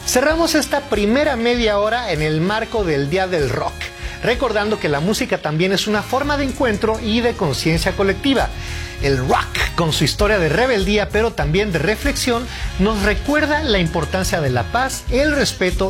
Cerramos esta primera media hora en el marco del Día del Rock, recordando que la música también es una forma de encuentro y de conciencia colectiva. El rock, con su historia de rebeldía pero también de reflexión, nos recuerda la importancia de la paz, el respeto